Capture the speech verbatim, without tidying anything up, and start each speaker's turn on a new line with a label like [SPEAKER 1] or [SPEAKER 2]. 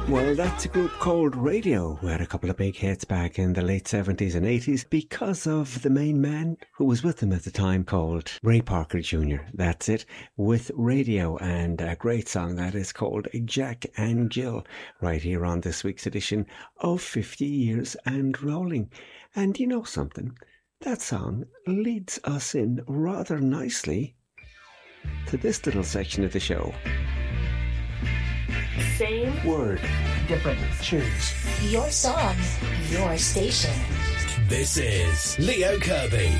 [SPEAKER 1] Well, that's a group called Radio, who had a couple of big hits back in the late seventies and eighties because of the main man who was with them at the time, called Ray Parker Junior That's it, with Radio, and a great song that is called Jack and Jill, right here on this week's edition of fifty years and Rolling. And you know something? That song leads us in rather nicely to this little section of the show.
[SPEAKER 2] Same
[SPEAKER 1] word,
[SPEAKER 2] different
[SPEAKER 1] tunes.
[SPEAKER 3] Your song, your station.
[SPEAKER 4] This is Leo Kirby.